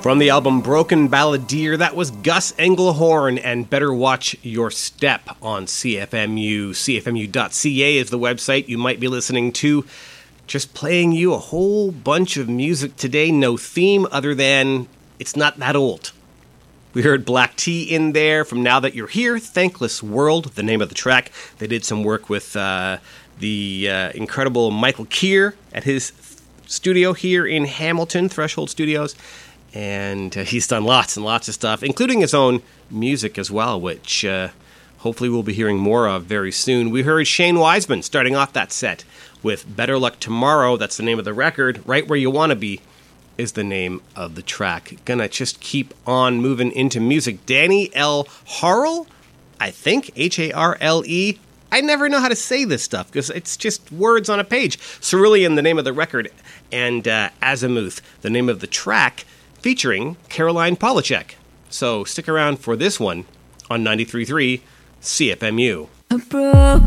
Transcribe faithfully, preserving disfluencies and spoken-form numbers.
From the album Broken Balladeer, that was Gus Engelhorn and Better Watch Your Step on C F M U. C F M U dot C A is the website you might be listening to. Just playing you a whole bunch of music today, no theme other than it's not that old. We heard Black Tea in there from Now That You're Here, Thankless World, the name of the track. They did some work with uh, the uh, incredible Michael Keir at his studio here in Hamilton, Threshold Studios. And uh, he's done lots and lots of stuff, including his own music as well, which uh, hopefully we'll be hearing more of very soon. We heard Shane Wiseman starting off that set with Better Luck Tomorrow. That's the name of the record. Right Where You Want to Be is the name of the track. Gonna just keep on moving into music. Danny L. Harrell, I think, H A R L E. I never know how to say this stuff because it's just words on a page. Cerulean, the name of the record, and uh, Azimuth, the name of the track, featuring Caroline Polachek. So stick around for this one on ninety-three point three C F M U.